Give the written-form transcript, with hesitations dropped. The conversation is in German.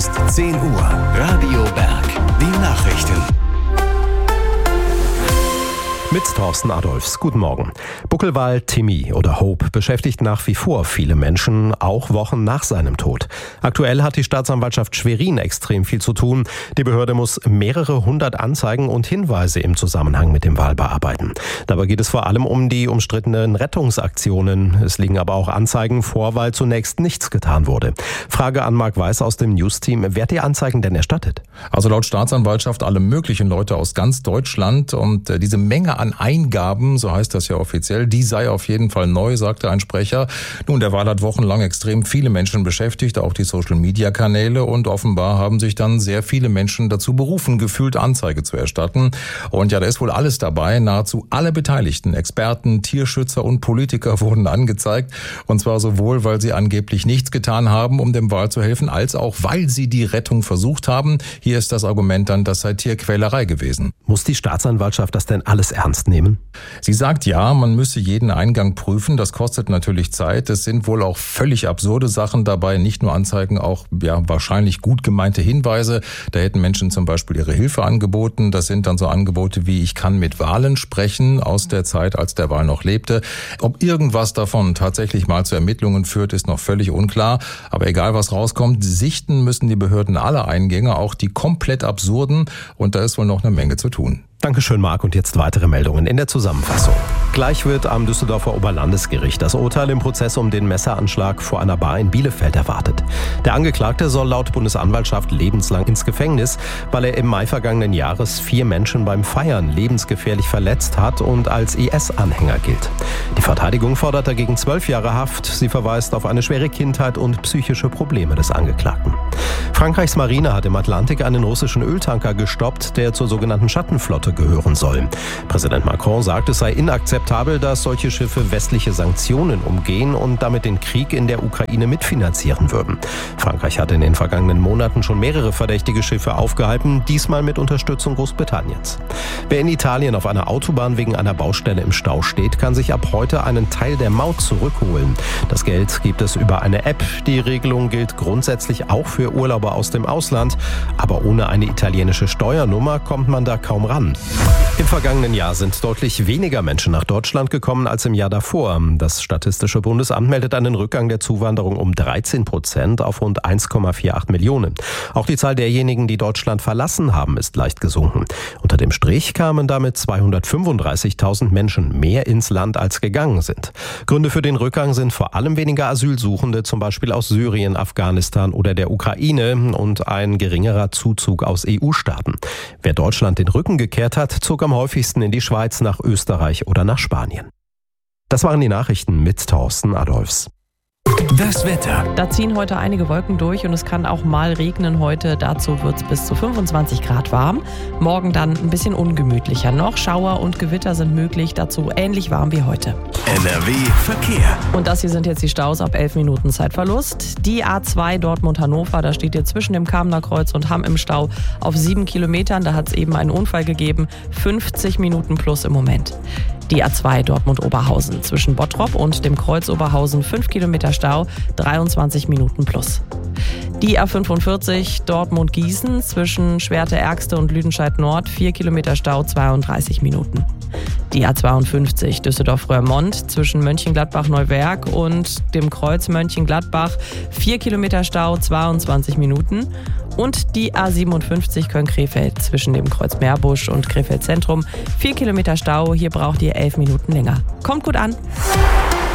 ist 10 Uhr. Radio Berg. Die Nachrichten. Mit Thorsten Adolfs. Guten Morgen. Buckelwal Timmy oder Hope beschäftigt nach wie vor viele Menschen, auch Wochen nach seinem Tod. Aktuell hat die Staatsanwaltschaft Schwerin extrem viel zu tun. Die Behörde muss mehrere hundert Anzeigen und Hinweise im Zusammenhang mit dem Wal bearbeiten. Dabei geht es vor allem um die umstrittenen Rettungsaktionen. Es liegen aber auch Anzeigen vor, weil zunächst nichts getan wurde. Frage an Marc Weiß aus dem News-Team. Wer hat die Anzeigen denn erstattet? Also laut Staatsanwaltschaft alle möglichen Leute aus ganz Deutschland, und diese Menge an Eingaben, so heißt das ja offiziell, die sei auf jeden Fall neu, sagte ein Sprecher. Nun, der Wal hat wochenlang extrem viele Menschen beschäftigt, auch die Social-Media-Kanäle, und offenbar haben sich dann sehr viele Menschen dazu berufen gefühlt, Anzeige zu erstatten. Und ja, da ist wohl alles dabei. Nahezu alle Beteiligten, Experten, Tierschützer und Politiker wurden angezeigt. Und zwar sowohl, weil sie angeblich nichts getan haben, um dem Wal zu helfen, als auch, weil sie die Rettung versucht haben. Hier ist das Argument dann, das sei Tierquälerei gewesen. Muss die Staatsanwaltschaft das denn alles ernst nehmen? Sie sagt ja, man müsse jeden Eingang prüfen. Das kostet natürlich Zeit. Es sind wohl auch völlig absurde Sachen dabei. Nicht nur Anzeigen, auch wahrscheinlich gut gemeinte Hinweise. Da hätten Menschen zum Beispiel ihre Hilfe angeboten. Das sind dann so Angebote wie: Ich kann mit Walen sprechen, aus der Zeit, als der Wal noch lebte. Ob irgendwas davon tatsächlich mal zu Ermittlungen führt, ist noch völlig unklar. Aber egal, was rauskommt, sichten müssen die Behörden alle Eingänge, auch die komplett absurden. Und da ist wohl noch eine Menge zu tun. Dankeschön, Marc. Und jetzt weitere Meldungen in der Zusammenfassung. Gleich wird am Düsseldorfer Oberlandesgericht das Urteil im Prozess um den Messeranschlag vor einer Bar in Bielefeld erwartet. Der Angeklagte soll laut Bundesanwaltschaft lebenslang ins Gefängnis, weil er im Mai vergangenen Jahres 4 Menschen beim Feiern lebensgefährlich verletzt hat und als IS-Anhänger gilt. Die Verteidigung fordert dagegen 12 Jahre Haft. Sie verweist auf eine schwere Kindheit und psychische Probleme des Angeklagten. Frankreichs Marine hat im Atlantik einen russischen Öltanker gestoppt, der zur sogenannten Schattenflotte gehören soll. Präsident Macron sagt, es sei inakzeptabel, dass solche Schiffe westliche Sanktionen umgehen und damit den Krieg in der Ukraine mitfinanzieren würden. Frankreich hat in den vergangenen Monaten schon mehrere verdächtige Schiffe aufgehalten, diesmal mit Unterstützung Großbritanniens. Wer in Italien auf einer Autobahn wegen einer Baustelle im Stau steht, kann sich ab heute einen Teil der Maut zurückholen. Das Geld gibt es über eine App. Die Regelung gilt grundsätzlich auch für Urlauber aus dem Ausland, aber ohne eine italienische Steuernummer kommt man da kaum ran. Im vergangenen Jahr sind deutlich weniger Menschen nach Deutschland gekommen als im Jahr davor. Das Statistische Bundesamt meldet einen Rückgang der Zuwanderung um 13% auf rund 1,48 Millionen. Auch die Zahl derjenigen, die Deutschland verlassen haben, ist leicht gesunken. Unter dem Strich kamen damit 235.000 Menschen mehr ins Land, als gegangen sind. Gründe für den Rückgang sind vor allem weniger Asylsuchende, zum Beispiel aus Syrien, Afghanistan oder der Ukraine, und ein geringerer Zuzug aus EU-Staaten. Wer Deutschland den Rücken gekehrt hat, zog am häufigsten in die Schweiz, nach Österreich oder nach Spanien. Das waren die Nachrichten mit Thorsten Adolfs. Das Wetter. Da ziehen heute einige Wolken durch und es kann auch mal regnen heute. Dazu wird es bis zu 25 Grad warm. Morgen dann ein bisschen ungemütlicher noch. Schauer und Gewitter sind möglich, dazu ähnlich warm wie heute. NRW Verkehr. Und das hier sind jetzt die Staus ab 11 Minuten Zeitverlust. Die A2 Dortmund-Hannover, da steht ihr zwischen dem Kamener Kreuz und Hamm im Stau auf 7 Kilometern. Da hat es eben einen Unfall gegeben. 50 Minuten plus im Moment. Die A2 Dortmund-Oberhausen zwischen Bottrop und dem Kreuz Oberhausen 5 Kilometer Stau, 23 Minuten plus. Die A45 Dortmund-Gießen zwischen Schwerte-Ergste und Lüdenscheid-Nord 4 Kilometer Stau, 32 Minuten. Die A52 Düsseldorf-Röhrmond zwischen Mönchengladbach-Neuwerk und dem Kreuz Mönchengladbach 4 Kilometer Stau, 22 Minuten. Und die A57 Köln-Krefeld zwischen dem Kreuz Meerbusch und Krefeld Zentrum 4 Kilometer Stau. Hier braucht ihr 11 Minuten länger. Kommt gut an!